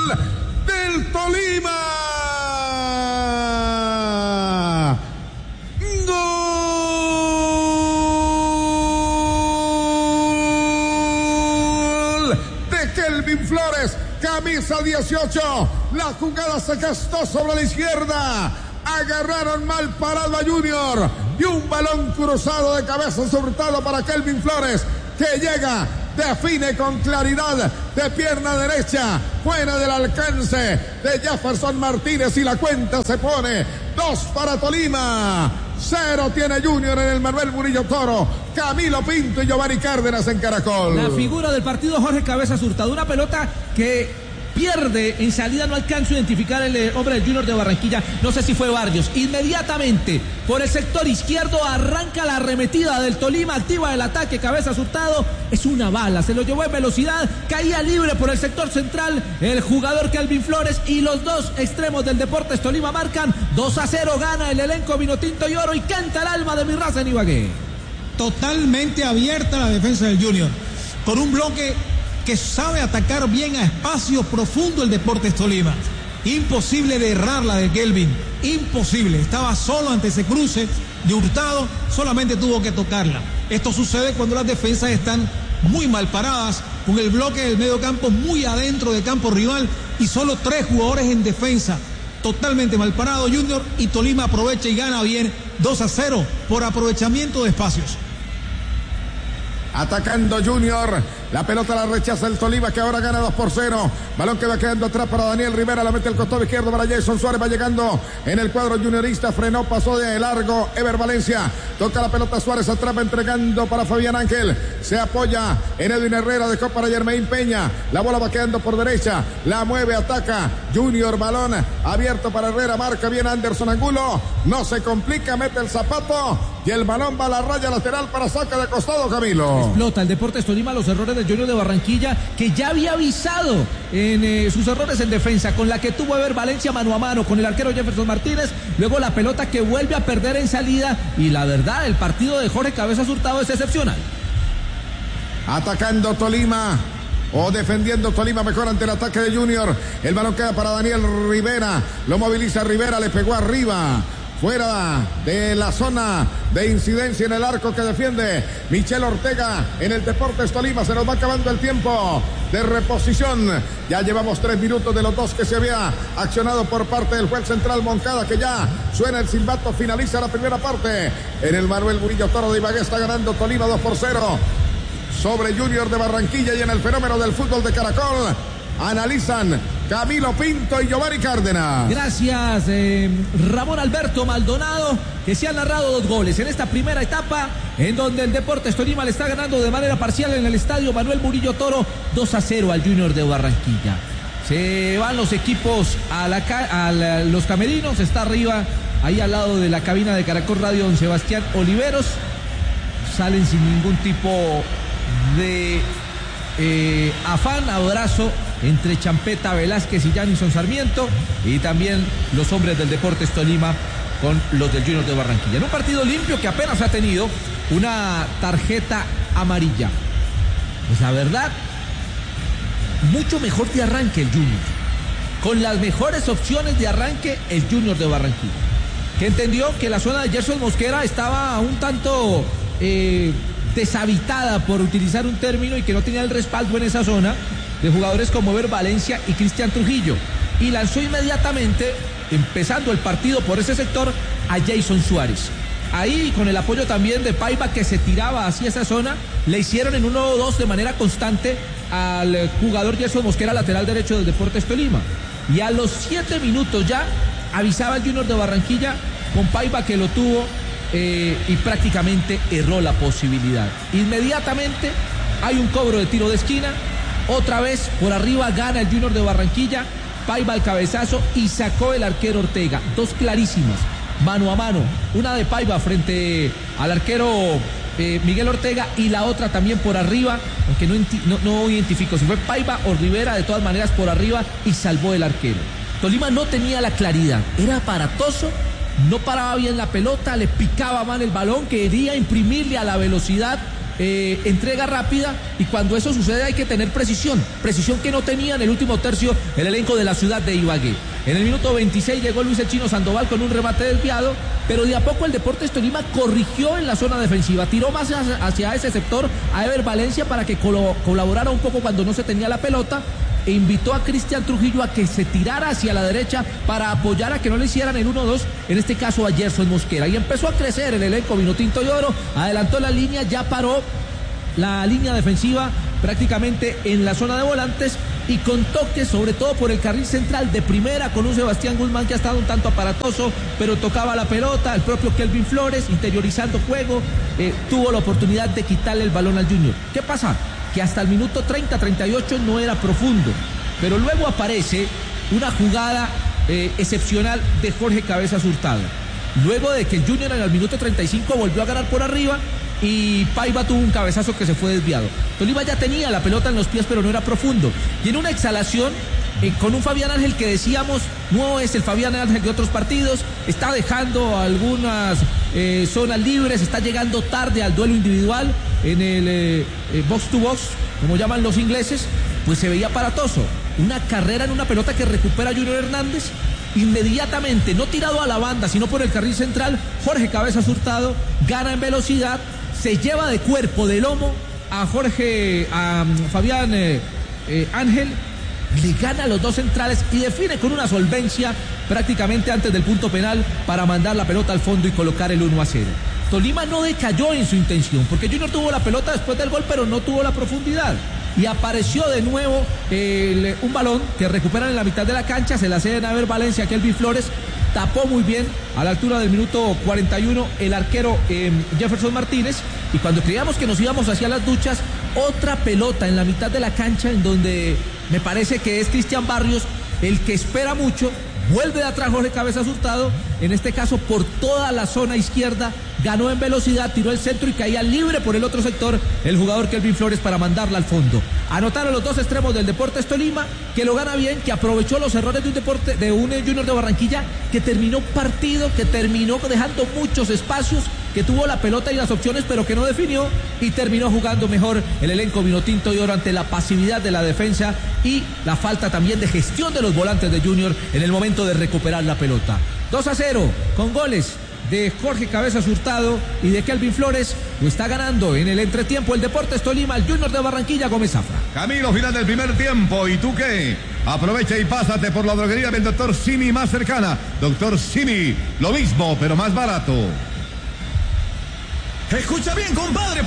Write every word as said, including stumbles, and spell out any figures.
del Tolima. Gol de Kelvin Flores, camisa dieciocho. La jugada se gestó sobre la izquierda. Agarraron mal parado a Junior y un balón cruzado de cabeza surtado para Kelvin Flores, que llega, define con claridad de pierna derecha, fuera del alcance de Jefferson Martínez, y la cuenta se pone dos para Tolima, cero tiene Junior en el Manuel Murillo Toro. Camilo Pinto y Giovanni Cárdenas en Caracol. La figura del partido, Jorge Cabezas Hurtado, una pelota que pierde en salida, no alcanzo a identificar el eh, hombre del Junior de Barranquilla, no sé si fue Barrios. Inmediatamente por el sector izquierdo arranca la arremetida del Tolima, activa el ataque. Cabezas Hurtado, es una bala, se lo llevó en velocidad, caía libre por el sector central el jugador Kelvin Flores, y los dos extremos del Deportes Tolima marcan dos a cero. Gana el elenco vinotinto y oro y canta el alma de mi raza en Ibagué. Totalmente abierta la defensa del Junior, con un bloque que sabe atacar bien a espacio profundo el Deportes Tolima. Imposible de errar la de Kelvin, imposible. Estaba solo ante ese cruce de Hurtado, solamente tuvo que tocarla. Esto sucede cuando las defensas están muy mal paradas, con el bloque del medio campo muy adentro del campo rival y solo tres jugadores en defensa. Totalmente mal parado Junior, y Tolima aprovecha y gana bien dos a cero por aprovechamiento de espacios. Atacando Junior, la pelota la rechaza el Tolima, que ahora gana dos por cero. Balón que va quedando atrás para Daniel Rivera, la mete el costado izquierdo para Jason Suárez, va llegando en el cuadro juniorista, frenó, pasó de largo Ever Valencia, toca la pelota Suárez, atrapa entregando para Fabián Ángel, se apoya en Edwin Herrera, dejó para Germain Peña, la bola va quedando por derecha, la mueve, ataca Junior, balón abierto para Herrera, marca bien Anderson Angulo, no se complica, mete el zapato y el balón va a la raya lateral para saque de costado. Camilo. Explota el Deportes Tolima los errores del Junior de Barranquilla, que ya había avisado en eh, sus errores en defensa, con la que tuvo Ever Valencia mano a mano con el arquero Jefferson Martínez, luego la pelota que vuelve a perder en salida, y la verdad, el partido de Jorge Cabezas Hurtado es excepcional. Atacando Tolima, o defendiendo Tolima mejor ante el ataque de Junior, el balón queda para Daniel Rivera, lo moviliza Rivera, le pegó arriba, fuera de la zona de incidencia en el arco que defiende Michel Ortega en el Deportes Tolima. Se nos va acabando el tiempo de reposición. Ya llevamos tres minutos de los dos que se había accionado por parte del juez central Moncada, que ya suena el silbato, finaliza la primera parte. En el Manuel Murillo Toro de Ibagué está ganando Tolima dos por cero sobre Junior de Barranquilla, y en el fenómeno del fútbol de Caracol analizan Camilo Pinto y Giovanni Cárdenas. Gracias, eh, Ramón Alberto Maldonado, que se han narrado dos goles en esta primera etapa, en donde el Deportes Tolima le está ganando de manera parcial en el estadio Manuel Murillo Toro dos a cero al Junior de Barranquilla. Se van los equipos a, la, a la, los camerinos, está arriba, ahí al lado de la cabina de Caracol Radio, don Sebastián Oliveros. Salen sin ningún tipo de eh, afán, abrazo entre Champeta Velázquez y Janison Sarmiento, y también los hombres del Deportes Tolima con los del Junior de Barranquilla. En un partido limpio que apenas ha tenido una tarjeta amarilla. Pues la verdad, mucho mejor de arranque el Junior, con las mejores opciones de arranque el Junior de Barranquilla, que entendió que la zona de Gerson Mosquera estaba un tanto eh, deshabitada, por utilizar un término, y que no tenía el respaldo en esa zona de jugadores como Ever Valencia y Cristian Trujillo, y lanzó inmediatamente, empezando el partido por ese sector, a Jason Suárez. Ahí, con el apoyo también de Paiva, que se tiraba hacia esa zona, le hicieron en uno dos de manera constante al jugador Gerson Mosquera, lateral derecho del Deportes Tolima. Y a los siete minutos ya avisaba el Junior de Barranquilla con Paiva, que lo tuvo eh, y prácticamente erró la posibilidad. Inmediatamente hay un cobro de tiro de esquina. Otra vez por arriba gana el Junior de Barranquilla, Paiva al cabezazo y sacó el arquero Ortega. Dos clarísimas, mano a mano, una de Paiva frente al arquero eh, Miguel Ortega, y la otra también por arriba, aunque no, no, no identifico si fue Paiva o Rivera, de todas maneras por arriba, y salvó el arquero. Tolima no tenía la claridad, era aparatoso, no paraba bien la pelota, le picaba mal el balón, quería imprimirle a la velocidad eh, entrega rápida, y cuando eso sucede hay que tener precisión, precisión que no tenía en el último tercio el elenco de la ciudad de Ibagué. En el minuto veintiséis llegó Luis el Chino Sandoval con un remate desviado, pero de a poco el Deportes Tolima corrigió en la zona defensiva, tiró más hacia, hacia ese sector a Ever Valencia para que colo- colaborara un poco cuando no se tenía la pelota, e invitó a Cristian Trujillo a que se tirara hacia la derecha para apoyar a que no le hicieran el uno dos, en este caso a Gerson Mosquera, y empezó a crecer el elenco vinotinto y oro, adelantó la línea, ya paró la línea defensiva prácticamente en la zona de volantes, y con toques sobre todo por el carril central de primera, con un Sebastián Guzmán que ha estado un tanto aparatoso, pero tocaba la pelota, el propio Kelvin Flores interiorizando juego, eh, tuvo la oportunidad de quitarle el balón al Junior. ¿Qué pasa? Que hasta el minuto treinta treinta y ocho no era profundo, pero luego aparece una jugada eh, excepcional de Jorge Cabezas Hurtado, luego de que el Junior en el minuto treinta y cinco volvió a ganar por arriba y Paiva tuvo un cabezazo que se fue desviado. Tolima ya tenía la pelota en los pies, pero no era profundo, y en una exhalación eh, con un Fabián Ángel que decíamos no es el Fabián Ángel de otros partidos, está dejando algunas eh, zonas libres, está llegando tarde al duelo individual en el eh, eh, box to box, como llaman los ingleses, pues se veía aparatoso. Una carrera en una pelota que recupera Junior Hernández, inmediatamente, no tirado a la banda, sino por el carril central, Jorge Cabezas Hurtado gana en velocidad, se lleva de cuerpo, de lomo, a Jorge, a um, Fabián eh, eh, Ángel, le gana a los dos centrales y define con una solvencia prácticamente antes del punto penal para mandar la pelota al fondo y colocar el uno a cero. Tolima no decayó en su intención, porque Junior tuvo la pelota después del gol, pero no tuvo la profundidad. Y apareció de nuevo el, un balón que recuperan en la mitad de la cancha, se la ceden a Ever Valencia, Kelvin Flores, tapó muy bien a la altura del minuto cuarenta y uno el arquero eh, Jefferson Martínez, y cuando creíamos que nos íbamos hacia las duchas, otra pelota en la mitad de la cancha en donde me parece que es Cristian Barrios el que espera mucho, vuelve de atrás Jorge Cabezas Hurtado, en este caso por toda la zona izquierda, ganó en velocidad, tiró el centro y caía libre por el otro sector el jugador Kelvin Flores para mandarla al fondo. Anotaron los dos extremos del Deportes Tolima, que lo gana bien, que aprovechó los errores de un deporte, de un Junior de Barranquilla que terminó partido, que terminó dejando muchos espacios, que tuvo la pelota y las opciones pero que no definió, y terminó jugando mejor el elenco vinotinto y oro ante la pasividad de la defensa y la falta también de gestión de los volantes de Junior en el momento de recuperar la pelota. dos a cero con goles de Jorge Cabezas Hurtado y de Kelvin Flores, lo está ganando en el entretiempo el Deportes Tolima, el Junior de Barranquilla, Gómez Zafra. Camilo, final del primer tiempo, ¿y tú qué? Aprovecha y pásate por la droguería del doctor Simi más cercana. Doctor Simi, lo mismo pero más barato. Escucha bien, compadre.